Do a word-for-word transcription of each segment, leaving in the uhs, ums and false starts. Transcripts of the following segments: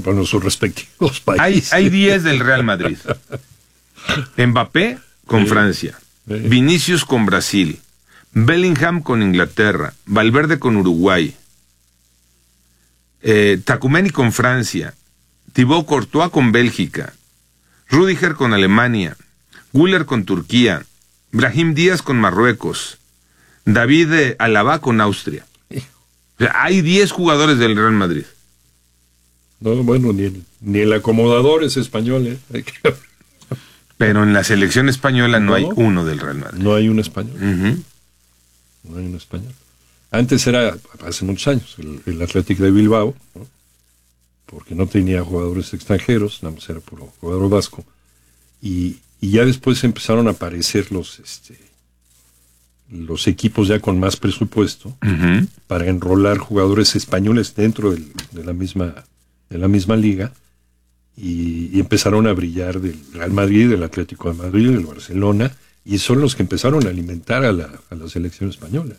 bueno, sus respectivos países. Hay, hay diez del Real Madrid. Mbappé con sí. Francia, sí. Vinicius con Brasil, Bellingham con Inglaterra, Valverde con Uruguay, eh, Tchouaméni con Francia, Thibaut Courtois con Bélgica, Rüdiger con Alemania, Güler con Turquía, Brahim Díaz con Marruecos, David eh, Alaba con Austria. O sea, hay diez jugadores del Real Madrid. No, bueno, ni el, ni el acomodador es español, ¿eh? Pero en la selección española no, no hay uno del Real Madrid. No hay un español. Uh-huh. No hay un español. Antes era, hace muchos años, el, el Athletic de Bilbao, ¿no? Porque no tenía jugadores extranjeros, nada más era puro jugador vasco. Y, y ya después empezaron a aparecer los, este, los equipos ya con más presupuesto uh-huh. para enrolar jugadores españoles dentro del, de la misma de la misma liga y, y empezaron a brillar del Real Madrid, del Atlético de Madrid, del Barcelona, y son los que empezaron a alimentar a la, a la selección española.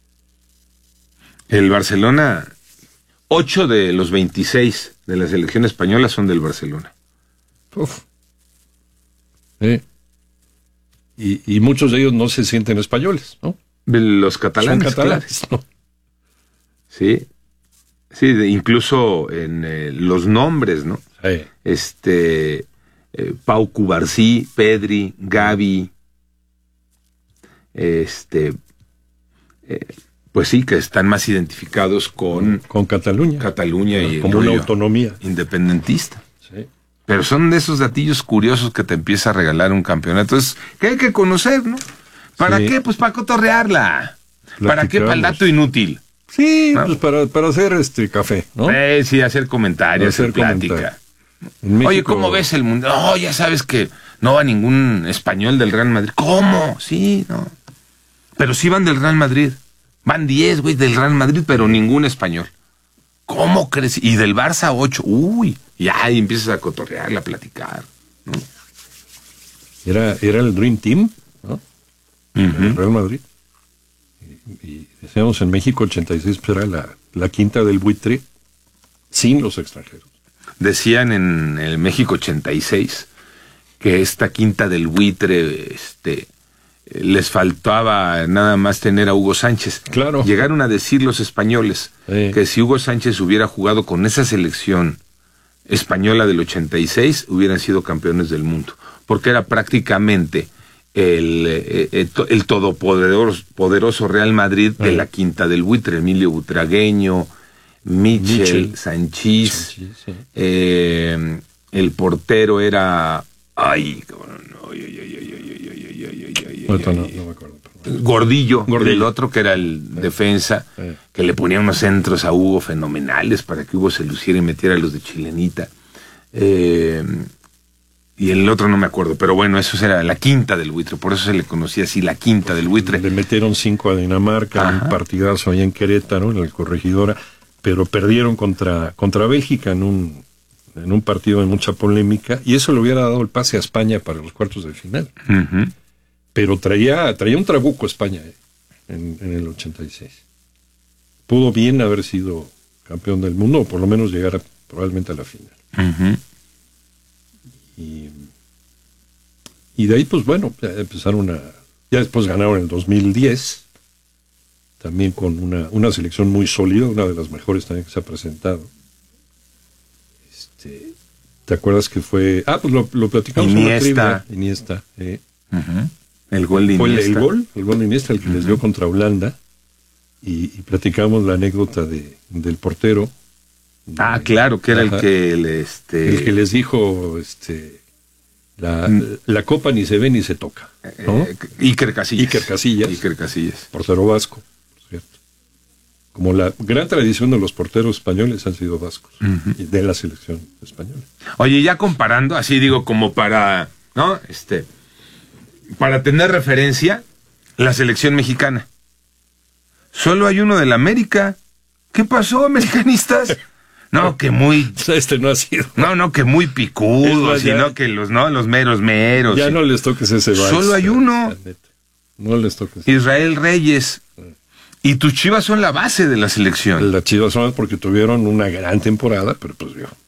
El Barcelona, ocho de los veintiséis de la selección española son del Barcelona. Uf. ¿Eh? Y, y muchos de ellos no se sienten españoles, ¿no? Los catalanes. Son catalanes, claro. ¿No? Sí, sí, de, incluso en eh, los nombres, ¿no? Sí. Este, eh, Pau Cubarsí, Pedri, Gavi, este, eh, pues sí, que están más identificados con... Con Cataluña. Cataluña y como una autonomía. Independentista. Sí. Pero son de esos datillos curiosos que te empieza a regalar un campeonato. Es que hay que conocer, ¿no? ¿Para sí. qué? Pues para cotorrearla. Platicamos. ¿Para qué? Para el dato inútil. Sí, ¿no? Pues para, para hacer este café, ¿no? Eh, sí, hacer comentarios, hacer, hacer plática. México... Oye, ¿cómo ves el mundo? Oh, ya sabes que no va ningún español del Real Madrid. ¿Cómo? Sí, no. Pero sí van del Real Madrid. Van diez, güey, del Real Madrid, pero ningún español. ¿Cómo crees? Y del Barça ocho. Uy, ya ahí empiezas a cotorrearla, a platicar, ¿no? Era, era el Dream Team, ¿no? Uh-huh. El Real Madrid. Y, y decíamos en México ochenta y seis, pues era la, la quinta del buitre sin los extranjeros. Decían en el México ochenta y seis que esta quinta del buitre, este, les faltaba nada más tener a Hugo Sánchez. Claro. Llegaron a decir los españoles sí. que si Hugo Sánchez hubiera jugado con esa selección española del ochenta y seis, hubieran sido campeones del mundo, porque era prácticamente el, el, el todopoderoso poderoso Real Madrid sí. de la quinta del buitre, Emilio Butragueño, Michel, Michel. Sanchís, Sanchís sí. eh, el portero era ay, no, ay, ay, ay, ay, ay, ay, ay, ay, no, no, no me acuerdo. Gordillo, Gordillo, el otro que era el sí. defensa, sí. que le ponía unos centros a Hugo fenomenales para que Hugo se luciera y metiera los de chilenita. Eh, y el otro no me acuerdo, pero bueno, eso era la quinta del buitre, por eso se le conocía así, la quinta del buitre. Le metieron cinco a Dinamarca, ajá. un partidazo allá en Querétaro, en el Corregidora, pero perdieron contra, contra Bélgica en un, en un partido de mucha polémica, y eso le hubiera dado el pase a España para los cuartos de final. Uh-huh. Pero traía, traía un trabuco España eh, en, en el ochenta y seis. Pudo bien haber sido campeón del mundo, o por lo menos llegar a, probablemente a la final. Uh-huh. Y, y de ahí, pues bueno, ya empezaron a... Ya después ganaron en el dos mil diez, también con una, una selección muy sólida, una de las mejores también que se ha presentado. Este, ¿te acuerdas que fue...? Ah, pues lo, lo platicamos en la trivia. Iniesta. Eh. Uh-huh. El gol de Iniesta. Fue el, el gol, el gol de Iniesta, el que uh-huh. les dio contra Holanda. Y, y platicamos la anécdota de, del portero. De, ah, claro, que era ajá, el que le, este... el que les dijo, este, la, mm. la copa ni se ve ni se toca, ¿no? Eh, Iker Casillas. Iker Casillas. Iker Casillas. Portero vasco, ¿cierto? Como la gran tradición de los porteros españoles han sido vascos, uh-huh. y de la selección española. Oye, ya comparando, así digo, como para, ¿no? Este, para tener referencia, la selección mexicana. Solo hay uno del América. ¿Qué pasó, americanistas? No, que muy... Este no ha sido. No, no, que muy picudos, sino que los, no, los meros meros. Ya y... no les toques ese vals. Solo hay uno. No les toques. Israel Reyes. Y tus Chivas son la base de la selección. Las Chivas son porque tuvieron una gran temporada, pero pues, vio,